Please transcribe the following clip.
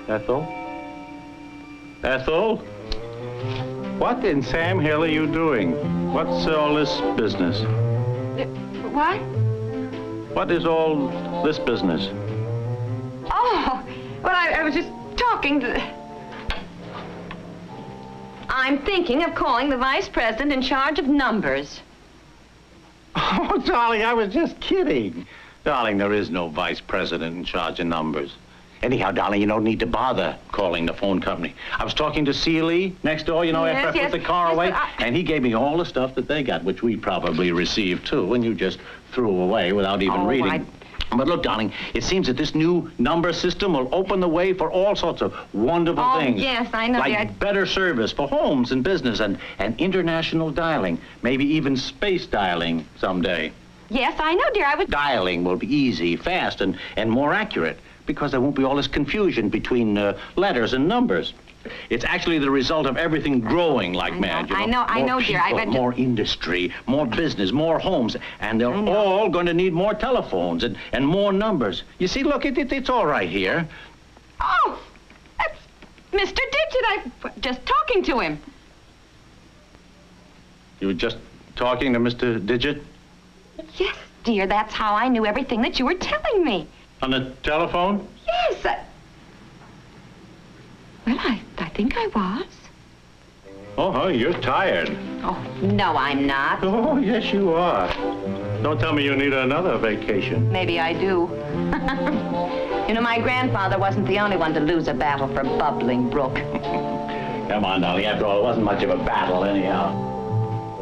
Ethel? Ethel? What in Sam Hill are you doing? What's all this business? What? What is all this business? Oh, well, I was just talking to... I'm thinking of calling the vice president in charge of numbers. Oh, darling, I was just kidding. Darling, there is no vice president in charge of numbers. Anyhow, darling, you don't need to bother calling the phone company. I was talking to Seeley next door, you know, Yes, after I yes, put the car yes, away, but and he gave me all the stuff that they got, which we probably received, too, and you just threw away without even reading. But look, darling, it seems that this new number system will open the way for all sorts of wonderful things. Yes, I know. Like better service for homes and business and international dialing, maybe even space dialing someday. Yes, I know, dear. I was... Dialing will be easy, fast, and more accurate because there won't be all this confusion between letters and numbers. It's actually the result of everything growing like mad, you know. I know, dear. People, more industry, more business, more homes, and they're all going to need more telephones and more numbers. You see, look, it's all right here. Oh, that's Mr. Digit. I'm just talking to him. You were just talking to Mr. Digit? Yes, dear. That's how I knew everything that you were telling me. On the telephone? Yes. Well, I think I was. Oh, you're tired. Oh, no, I'm not. Oh, yes, you are. Don't tell me you need another vacation. Maybe I do. You know, my grandfather wasn't the only one to lose a battle for Bubbling Brook. Come on, darling. After all, it wasn't much of a battle anyhow.